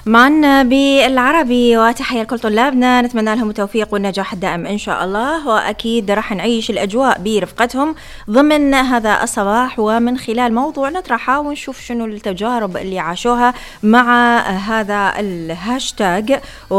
معنا بالعربي. وتحية لكل طلابنا، نتمنى لهم التوفيق والنجاح الدائم إن شاء الله، وأكيد راح نعيش الأجواء برفقتهم ضمن هذا الصباح، ومن خلال موضوع نطرحه ونشوف شنو التجارب اللي عاشوها مع هذا الهاشتاج.